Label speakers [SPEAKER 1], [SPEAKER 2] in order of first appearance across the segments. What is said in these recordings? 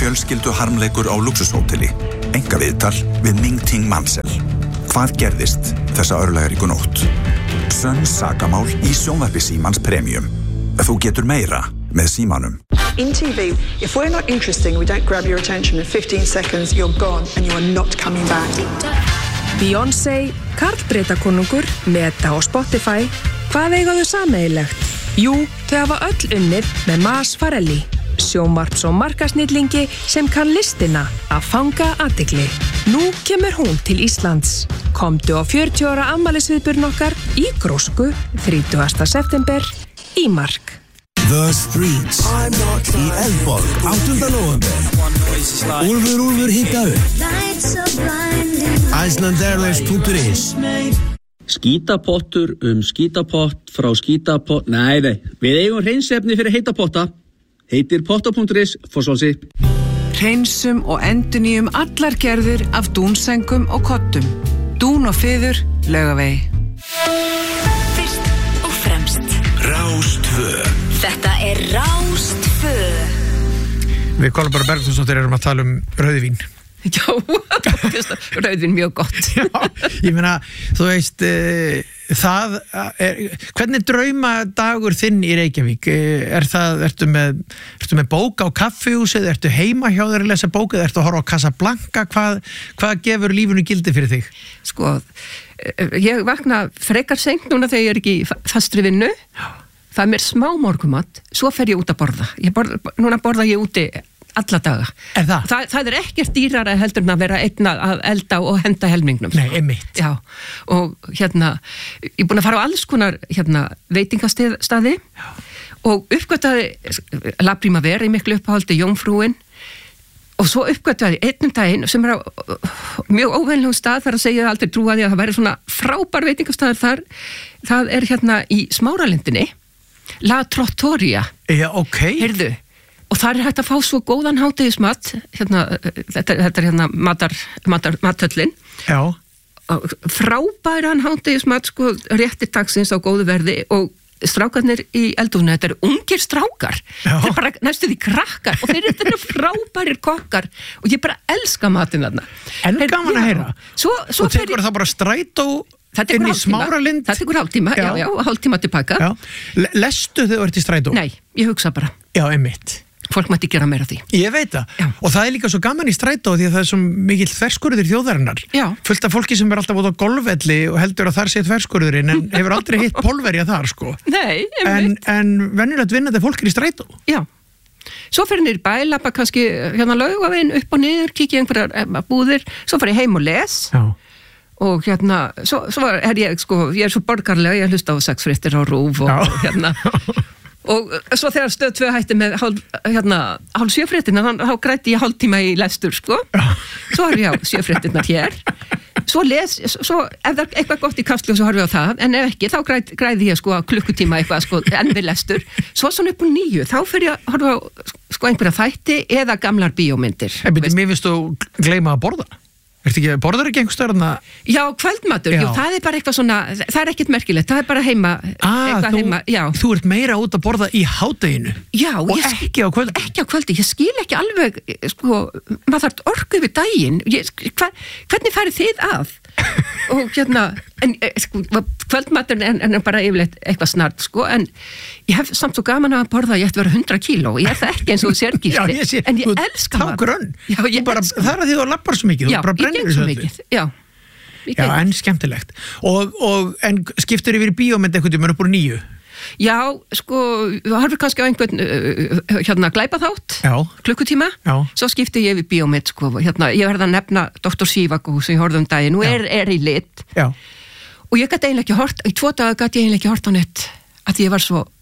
[SPEAKER 1] Fjölskyldu harmleikur á luxushóteli. Einkaviðtal við Ming Ting Mansell. Hvað gerðist þessa örlagaríku nótt? Sönn sakamál í sjónvarpi Símans Premium. Þú getur meira með Símanum.
[SPEAKER 2] In TV, if we're not interesting, we don't grab your attention in 15 seconds, you're gone and you are not coming back.
[SPEAKER 3] Beyoncé, Karl Bretakonungur, Meta og Spotify. Hvað eiga þau sameiginlegt? Jú, þau hafa öll unnið með Mas Farelli, sjónvarps- og markasnillingi sem kann listina að fanga athygli. Nú kemur hún til Íslands. Komdu á 40 ára afmælisviðburðinn okkar í Grósku 30. september í Mark.
[SPEAKER 4] The Streets í Eldborg 8. nóvember. Úlfur hitta upp. Icelandairlines.is.
[SPEAKER 5] Skítapottur skítapott frá skítapott. Nei, við eigum hreinsefni fyrir heita potta. Heitir potta.is, Fossvogi.
[SPEAKER 6] Hreinsum og endurnýjum allar gerðir af dúnsengum og kottum. Dún og fiður, Laugavegi.
[SPEAKER 7] Fyrst og fremst.
[SPEAKER 4] Rás 2.
[SPEAKER 7] Þetta Rás 2.
[SPEAKER 8] Við Kolbrún Bergþórsdóttir erum að tala rauðvín.
[SPEAKER 6] Já, rauðvín mjög gott.
[SPEAKER 8] Já, ég meina, þú veist, hvernig draumadagur þinn í Reykjavík? Ertu með bók á kaffihúsið? Ertu heima hjá þér að lesa bók? Eða ertu að horfa á Casablanca? Hvað gefur lífinu gildi fyrir þig?
[SPEAKER 6] Sko, ég vakna frekar seint núna þegar ég ekki í fastri vinnu. Það mér smá morgumat, svo fer ég út að borða. Núna borða ég úti alla daga.
[SPEAKER 8] Er það?
[SPEAKER 6] Það ekkert dýrara heldur en að vera einn að elda og henda helmingnum.
[SPEAKER 8] Nei, einmitt.
[SPEAKER 6] Já, og ég er búin að fara á alls konar veitingastaði og uppgötaði La Primavera í miklu uppáhaldi Jómfrúin og svo uppgötaði einnum daginn sem á mjög óvenlegum stað þar að segja aldrei trúaði að það væri svona frábær veitingastaður þar. Það í Smáralindinni, La Trattoria.
[SPEAKER 8] Já, ok.
[SPEAKER 6] Heyrðu. Og það hægt að fá svo góðan hádegismat, þetta mathöllin.
[SPEAKER 8] Já.
[SPEAKER 6] Frábæran hádegismat, sko, réttir dagsins á góðu verði og strákarnir í eldhúsinu, þetta ungir strákar.
[SPEAKER 8] Já.
[SPEAKER 6] Þeir bara næstuð í krakkar og þeir eru frábærir kokkar og ég bara elska matinn þarna.
[SPEAKER 8] En gaman að heyra.
[SPEAKER 6] Svo
[SPEAKER 8] tekur það bara strætó inn í Smáralind?
[SPEAKER 6] Það tekur hálftíma, já, hálftíma tilbaka.
[SPEAKER 8] Já. Lestu þegar þú ert í strætó?
[SPEAKER 6] Nei, ég hugsa bara.
[SPEAKER 8] Já, einmitt.
[SPEAKER 6] Fólk mætti gera meira því.
[SPEAKER 8] Ég veit það. Já. Og það líka svo gaman í strætó því að það svo mikill þverskurður þjóðarinnar. Já. Fullt af fólki sem alltaf út á golfvelli og heldur að þar sé þverskurðurinn en hefur aldrei hitt pólverja þar, sko.
[SPEAKER 6] Nei,
[SPEAKER 8] en venjulegt vinnandi fólk í strætó. Já.
[SPEAKER 6] Svo fer ég í bæ, labba kannski Laugaveginn upp og niður, kíkja einhverjar búðir, svo fer ég heim og les. Já. Og svo ég, sko, ég svo borgarlega, ég hlusta á 6 fréttir á RÚV og og svo þegar Stöð 2 hætti með hálf 7 fréttina þá græti ég hálftíma í lestur, sko. Svo horfi ég á 7 fréttirnar hér svo ef það eitthvað gott í Kastljós svo horfi ég á það, en ef ekki þá græði ég sko klukkutíma eitthvað sko enn við lestur, svo svona upp úr 9 þá fer ég að horfa á sko einhverja þætti eða gamlar bíómyndir.
[SPEAKER 8] Mér finnst þú gleyma að borða? Borðar ekki einhver stöðurna?
[SPEAKER 6] Já, kvöldmatur, jú, það bara eitthvað svona, það ekkert merkilegt, það bara heima, eitthvað heima, já.
[SPEAKER 8] Þú ert meira út að borða í hádeginu? Já. Og ekki á kvöldi? Ekki
[SPEAKER 6] á kvöldi, ég skil ekki alveg, sko, maður þarf orku yfir daginn, hvernig farið þið að? Og en sko, kvöldmaturinn er bara yfirleitt eitthvað snart, sko, en ég hef samt svo gaman að borða, ég ætti að vera 100 kíló, ég það ekki eins og sérgifti, en ég elska
[SPEAKER 8] maður. Þá grönn, það að því þú lappar svo mikið, þú bara brennir þessu öllu. Já, en skemmtilegt. En skiptir yfir í bíómynd einhvern tímann upp úr 9?
[SPEAKER 6] Já, sko, þú harfur kannski á einhvern glæpaþátt, klukkutíma, svo skipti ég við bíómynd, sko, ég verði að nefna Dr. Sivagó sem ég horfði daginn, nú er í lit, og ég gæti eiginlega ekki hort, í 2 daga gæti ég eiginlega ekki hort á nett, að ég var svo,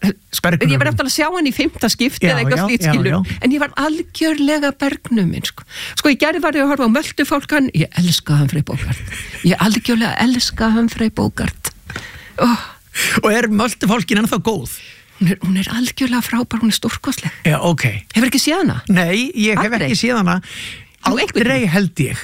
[SPEAKER 6] ég var eftir að sjá hann í 5. skipti eða eitthvað slíkt, skilur, en ég var algjörlega bergnuminn, sko, í gær var ég að horfa á Möldufólkan, ég elska Humphrey Bogart, ég algjörlega elska Humphrey Bogart,
[SPEAKER 8] Og Möldufólkin ennþá góð?
[SPEAKER 6] Hún er algjörlega frábær, hún er stórkostleg.
[SPEAKER 8] Já, ok.
[SPEAKER 6] Hefur ekki séð hana?
[SPEAKER 8] Nei, ég hef ekki séð hana. Aldrei held ég.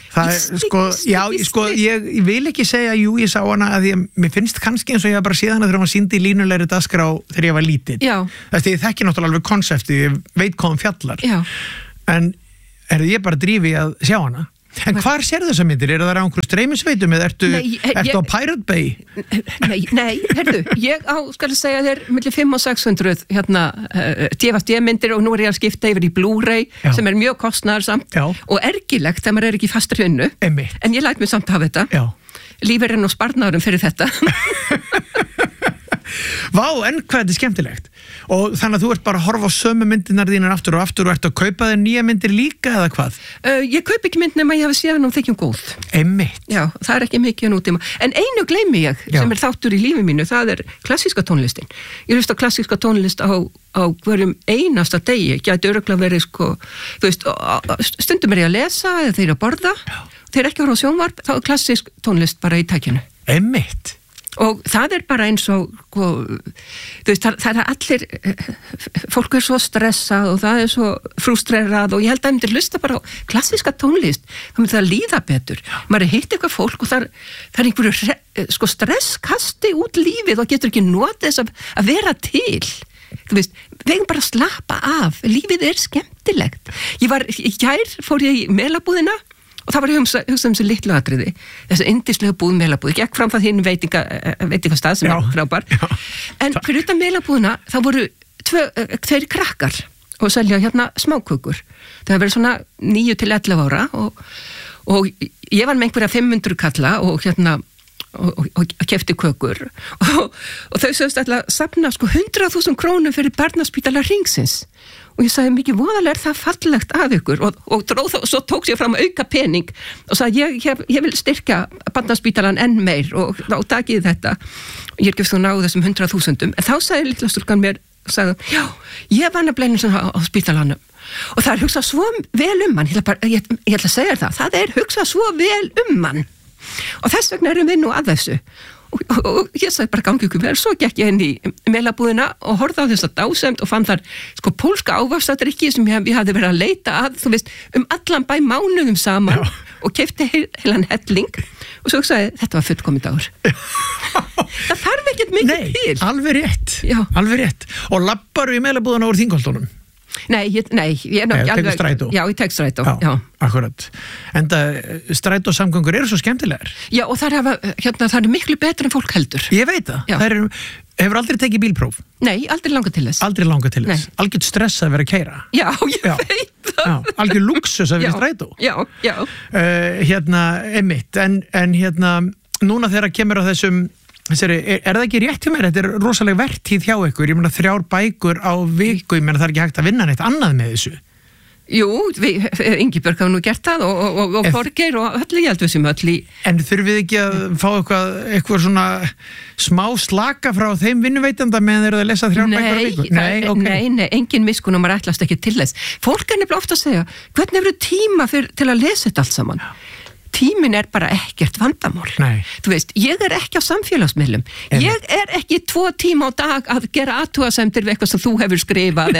[SPEAKER 8] Ég vil ekki segja, jú, ég sá hana að mér finnst kannski eins og ég hef bara séð hana þegar hún sýndi í línulegri dagskrá þegar ég var lítill. Já. Þess að ég þekki náttúrulega alveg konseptið, ég veit hvað hún fjallar. Já. En ég bara drífi að sjá hana. En hvar sérðu þessar myndir? Það á einhverju streymisveitum eða ertu á Pirate Bay?
[SPEAKER 6] Nei, herðu, ég skal segja þér milli 500 og 600 DVD-myndir og nú ég að skipta yfir í Blu-ray sem mjög kostnaðarsamt og ergilegt þegar maður ekki fastur vinnu. En ég læt mig samt hafa þetta. Lífeyririnn og sparnaðurinn fyrir þetta.
[SPEAKER 8] Vá, en hvað þetta skemmtilegt. Og þannig að þú ert bara að horfa á sömu myndirnar þínar aftur og ert að kaupa þér nýja myndir líka eða hvað? Ég
[SPEAKER 6] kaup ekki mynd nema ég hafi séð hann og þykjum góð.
[SPEAKER 8] Einmitt.
[SPEAKER 6] Já, það ekki mikið að nútíma. En einu gleymi ég sem þáttur í lífi mínu, það klassíska tónlistin. Ég hlusta klassíska tónlist á hverjum einasta degi. Gæti örugglega verið þú veist, stundum ég að lesa eða þeir að borða. Þeir ekki horfa á sjónvarp, þá klassísk tónlist bara í tækinu.
[SPEAKER 8] Einmitt.
[SPEAKER 6] Og það bara eins og þú veist, það allir fólk svo stressað og það svo frústrerað og ég held að myndir lusta bara á klassíska tónlist þá myndir það líða betur. Maður hitt eitthvað fólk og það einhverju stresskasti út lífið og getur ekki notið þess að vera til. Þú veist, við erum bara að slappa af, lífið skemmtilegt. Í gær fór ég í Melabúðina og það var ég hugsað þessi litlu atriði, þessi yndislega búð Melabúð, gekk fram það hinn veitingastað sem frábær. En fyrir utan Melabúðina þá voru tveir krakkar og selja smákökur. Það verið svona 9 til 11 ára og ég var með einhverja 500 kalla og keypti kökur og þau sögðust að safna 100.000 krónum fyrir barnaspítala Hringsins. Og ég sagði mikið voðalega það fallegt að ykkur og svo tók sér fram auka pening og sagði ég vil styrkja barnaspítalan enn meir og þá takið þetta og ég ekki náðu þessum 100.000 en þá sagði litla stúlkan mér já, ég var nefnilega á spítalanum og það hugsað svo vel hann ég ætla að segja það hugsað svo vel hann og þess vegna erum við nú að þessu og ég sagði bara gangi ykkur vel svo gekk ég inn í Melabúðina og horfði á þessa dásemd og fann þar pólska ávaxtadrykki sem ég hafði verið að leita að þú veist, allan bæ mánuðum saman og keypti heilan helling og svo sagði þetta var fullkomið dagur. Það þarf ekkert mikið til.
[SPEAKER 8] Alveg rétt og labbaru í Melabúðina úr Þingholtunum?
[SPEAKER 6] Nei, ég
[SPEAKER 8] tekur strætó.
[SPEAKER 6] Já, ég tek strætó.
[SPEAKER 8] Já, akkurat. Enda strætósamgöngur eru svo skemmtilegar.
[SPEAKER 6] Já, og það er miklu betur en fólk heldur.
[SPEAKER 8] Ég veit það. Hefur aldrei tekið bílpróf?
[SPEAKER 6] Nei, aldrei langað til þess.
[SPEAKER 8] Algjört stress að vera að keyra.
[SPEAKER 6] Já, ég veit það.
[SPEAKER 8] Algjör luxus að vera strætó.
[SPEAKER 6] Já.
[SPEAKER 8] Einmitt. En núna þegar kemur á þessum það ekki rétt hjá mér? Þetta rosalega vertíð hjá ykkur. Ég meina 3 bækur á viku, ég meina það ekki hægt að vinna neitt annað með þessu.
[SPEAKER 6] Jú, Ingibjörg hafa nú gert það og Þorgeir og ég held við sem öll í. En
[SPEAKER 8] þurfið ekki að fá eitthvað svona smá slaka frá þeim vinnuveitanda meðan þeir eru að lesa 3 bækur á viku?
[SPEAKER 6] Nei, engin miskun og maður ætlast ekki til þess. Fólk nefnilega ofta að segja, hvernig hefur tíma til að lesa þetta allt saman? Tíminn bara ekkert vandamál. Þú veist, ég ekki á samfélagsmiðlum. Ég ekki 2 tíma á dag að gera athugasemdir við eitthvað sem þú hefur skrifað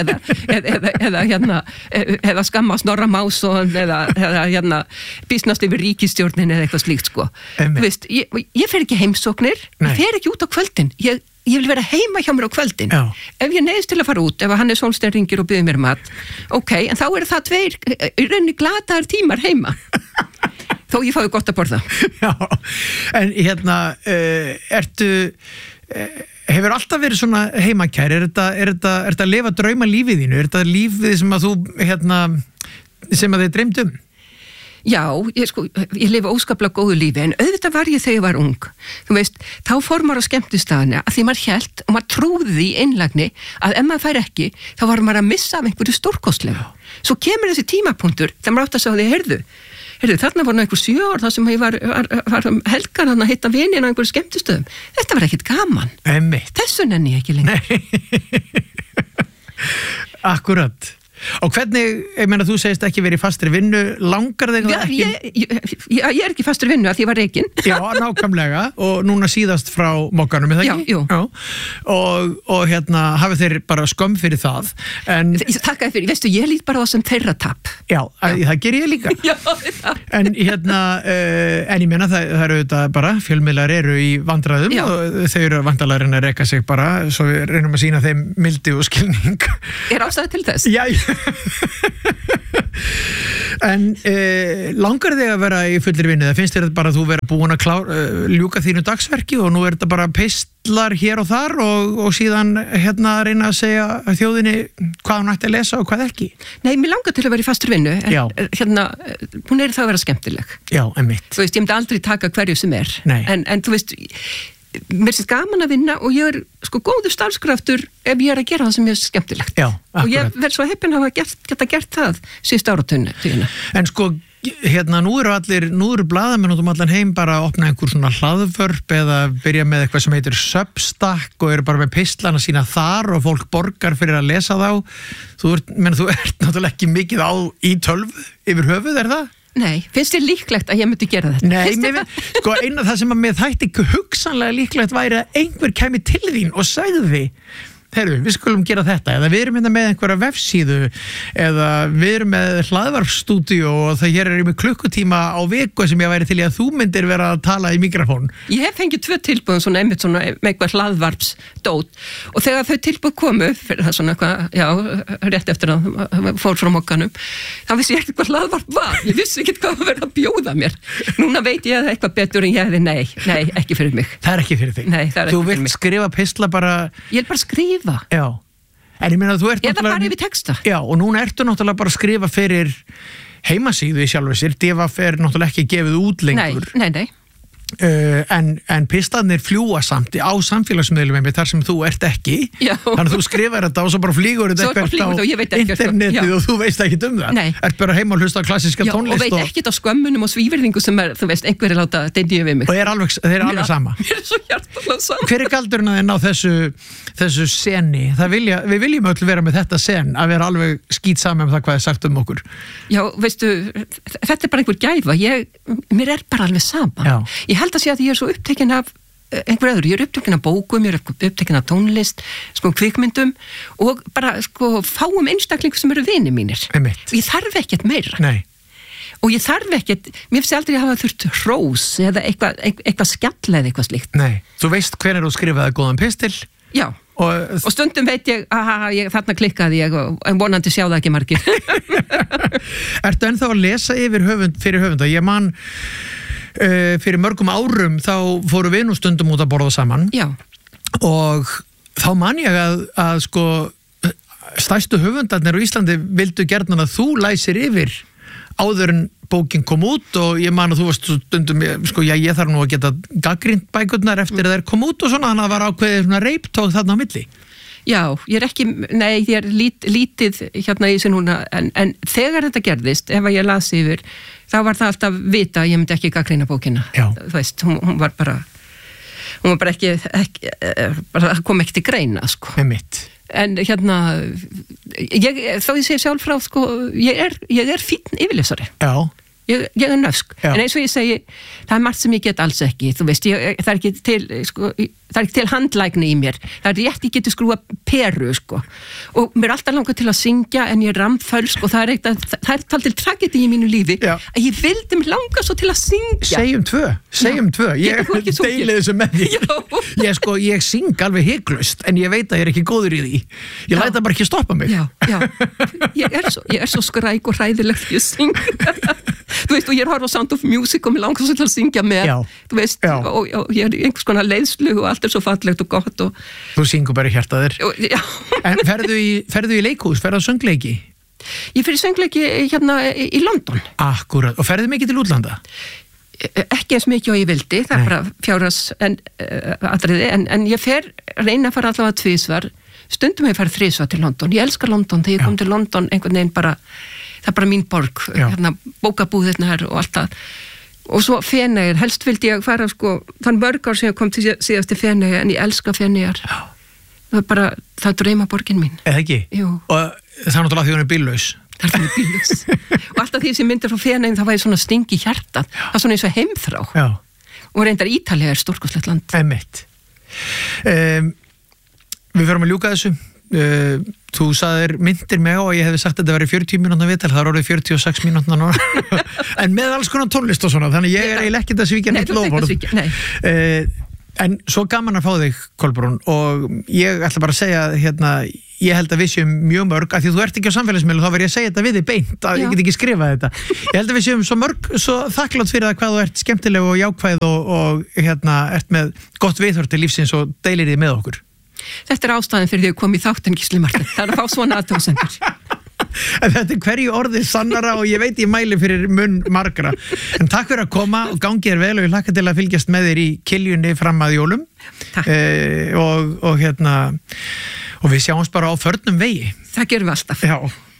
[SPEAKER 6] eða skamma Snorra Másson eða býsnast yfir ríkisstjórnin eða eitthvað slíkt Þú veist, ég fer ekki heimsóknir, ég fer ekki út á kvöldin. Ég vil vera heima hjá mér á kvöldin. Ef ég neyðist til að fara út, ef Hannes Hólmsteinn ringir og biður mér mat, en þá það 2 í rauninni glataðar tímar heima. Þó ég fái gott að borða.
[SPEAKER 8] Já, en hefur alltaf verið svona heimakær? Er þetta að lifa drauma lífið þínu? Er þetta lífið sem að þú, sem að þið dreymdum?
[SPEAKER 6] Já, ég lifa óskaplega góðu lífi, en auðvitað var ég þegar ég var ung. Þú veist, þá fór maður á skemmtistaðina að því maður hélt og maður trúði því einlægni að ef maður fær ekki, þá var maður að missa af einhverju stórkostlega. Svo kemur þessi tímapunktur þegar maður átt að segja því, heyrðu, þarna var einhver 7 ár þar sem ég var helgar að hitta vinina á einhverju skemmtistöðum. Þetta var ekkert gaman. Þessu nenni ég ekki lengur.
[SPEAKER 8] Akkurat. Og hvernig, ég meina þú segist ekki verið í fastri vinnu, langar þig það ekki?
[SPEAKER 6] Ég ekki í fastri vinnu að því ég var reikin.
[SPEAKER 8] Já, nákvæmlega, og núna síðast frá Mogganum, er það ekki?
[SPEAKER 6] Já.
[SPEAKER 8] Og hafið þeir bara skömm fyrir það.
[SPEAKER 6] Takk fyrir, veistu, ég lít bara á það sem þeirra tap.
[SPEAKER 8] Já, það ger ég líka.
[SPEAKER 6] Já,
[SPEAKER 8] En ég meina það eru þetta bara, fjölmiðlar eru í vandræðum og þau eru vandalega að reka sig bara, svo við reynum að sýna þeim mildi og skilning.
[SPEAKER 6] Ástæða til þess?
[SPEAKER 8] Já, En langar þig að vera í fullir vinnu? Það finnst þér bara að þú vera búin að ljúka þínu dagsverki og nú þetta bara pistlar hér og þar og síðan reyna að segja þjóðinni hvað hún ætti að lesa og hvað ekki? Nei, mér langar til að vera í fastur vinnu en hún það að vera skemmtileg. Já, einmitt. Þú veist, ég myndi aldrei taka hverju sem en þú veist, mér finnst gaman að vinna og ég sko góður starfskraftur ef ég að gera það sem ég skemmtilegt. Já, akkurat. Og ég verð svo heppin að geta gert það síðust áratugina. En sko, nú eru blaðamenn út allan heim bara að opna einhver svona hlaðvörp eða byrja með eitthvað sem heitir Substack og eru bara með pistlana sína þar og fólk borgar fyrir að lesa þá. Þú ert náttúrulega ekki mikið í tölvu yfir höfuð, það? Nei, finnst þér líklegt að ég myndi gera þetta? Nei, sko eina það sem að mér þætti hugsanlega líklegt væri að einhver kæmi til þín og sagði heyrðu, við skulum gera þetta, eða við erum með einhverja vefsíðu, eða við erum með hlaðvarpstúdíu og það hér með klukkutíma á viku sem ég væri til í að þú myndir vera að tala í mikrofón. Ég hef fengið 2 tilboð svona einmitt svona með eitthvað hlaðvarpsdót og þegar þau tilboð komu fyrir það svona eitthvað, rétt eftir að fór frá mokkanum, þá vissi ég ekki hvað hlaðvarp var, ég vissi ekki hvað að vera að bjóða mér. Núna veit ég að eitthvað betur en ég hefði, nei, ekki fyrir mig. Það er ekki fyrir þig? Nei, það er ekki fyrir mig. Þú vilt skrifa pistla bara... Ég vil bara skrifa. Já, en ég meina að þú ert náttúrulega... Eða bara yfir texta. Já, og núna ertu náttúrulega bara að skrifa fyrir heimasíðu í sjálfu sér. DVF náttúrulega ekki gefið út lengur. Nei. En pistlarnir fljúa samt á samfélagsmiðlum þar sem þú ert ekki. Já. Þannig að þú skrifar þetta og svo bara flýgur þetta eitthvað á internetið og þú veist ekki það. Nei. Ert bara heima og hlusta á klassíska tónlist. Já, og veit ekkert á skömmunum og svívirðingu sem þú veist, einhverju láta deinja við mig. Og þeir eru alveg sama. Mér svo hjartalega sama. Hver galdurinn að þið ná þessu seni? Við viljum öll vera með þetta sen, að vera alveg skít saman með það hvað er sagt okkur. Já, veistu, þetta bara einhver gæfa. Mér bara alveg sama. Já. Ég held að sé að ég svo upptekin af einhver öðru, ég upptekin af bókum, ég upptekin af tónlist, kvikmyndum og bara fáum einstaklingu sem eru vinir mínir. Einmitt. Og ég þarf ekkert meira. Nei. Og ég þarf ekkert, mér finnst aldrei að hafa þurft hrós eða eitthvað skjall eða eitthvað slíkt. Nei, þú veist hvenær þú skrifaði góðan pistil? Já, og stundum veit ég þarna klikkaði ég en vonandi sjá það ekki margir. Ertu ennþá að lesa yfir fyrir höfunda? Ég man fyrir mörgum árum þá fóru við nú stundum út að borða saman. Já. Og þá man ég að sko stærstu höfundarnir á Íslandi vildu gerðan að þú læsir yfir áður en bókin kom út og ég man að þú varst stundum ég þarf nú að geta gagnrýnt bækurnar eftir að þær kom út og svona, þannig að það var ákveðið svona reiptók þarna á milli. Já, ég er lítið hérna í þessu núna en þegar þetta gerðist, ef ég las yfir þá var það alltaf vita að ég myndi ekki gagnrýna bókina. Já. Þú veist, hún var bara ekki bara kom ekki til greina, sko. Einmitt. En hérna þá ég segi sjálf frá, ég er fínn yfirlesari. Já. Ég er nösk, en eins og ég segi það er margt sem ég get alls ekki, þú veist það er ekki til handlægni í mér, það er rétt ég geti skrúa peru, og mér er alltaf langað til að syngja en ég er rammfölsk og það er taltil tragedi í mínu lífi að ég vildi mig langa svo til að syngja. Segjum tvö ég deili þessu með því ég syng alveg hiklaust en ég veit að ég er ekki góður í því ég læta bara ekki stoppa mig. Já. Ég er svo skræk og hræðilegt ég syng þú veist, og ég er horf á Sound of Music og mér langar svo til að syngja með, þú veist, og ég er einhvers konar leiðslu og allt er svo fallegt og gott og... Þú syngur bara hjartaðir. En ferðu í leikhús, ferðu á söngleiki? Ég fer í söngleiki hérna í London. Akkúrat, og ferðu mikið til útlanda? Ekki eins mikið og ég vildi, það er bara fjárhags atriði, en ég reyna að fara allavega 2 svar, stundum ég fer 3 svar til London, ég elskar London, þegar ég kom til London einhvern veginn bara það er bara mín borg, hérna, bókabúðirnar og allt það. Og svo Feneyjar, helst vildi ég fara, þann mörg ár sem ég kom til síðast til Feneyjar, en ég elska Feneyjar. Það er bara, það er draumaborgin mín. Eða ekki? Jú. Og það er náttúrulega því hún er bíllaus. Það er því hún er bíllaus. Og alltaf því sem myndir frá Feneyjum, það væri svona sting í hjartan. Það er svona eins og heimþrá. Já. Og reyndar Ítalía er stórkostlegt land. Einmitt. Við förum að ljúka þessu. Þú sagðir myndir mig og ég hefði sagt að þetta væri 40 mínútna viðtal, það er orðið 46 mínútna núna en með alls konar tónlist og svona þannig ég er eiginlega ekkert að svíkja neitt loforð en svo gaman að fá þig Kolbrún og ég ætla bara að segja hérna ég held að við séum mjög mörg, af því að þú ert ekki á samfélagsmiðlum, þá verð ég að segja þetta við þig beint, að ég get ekki skrifað þetta. Ég held að við séum svo mörg, svo þakklátt fyrir það hvað þú ert skemmtileg og jákvæð og ert með gott viðhorf til lífsins og deilir því með okkur.
[SPEAKER 6] Þetta er ástæðan fyrir því að koma í þáttinn, Gísli Marteinn. Það er að fá svona athugasemdir.
[SPEAKER 8] En þetta hverju orðið sannara og ég veit ég mæli fyrir munn margra. En takk fyrir að koma og gangi þér vel og ég hlakka til að fylgjast með þér í Kiljunni fram að jólum.
[SPEAKER 6] Takk.
[SPEAKER 8] Og við sjáumst bara á förnum vegi.
[SPEAKER 6] Það gerum við alltaf.
[SPEAKER 8] Já.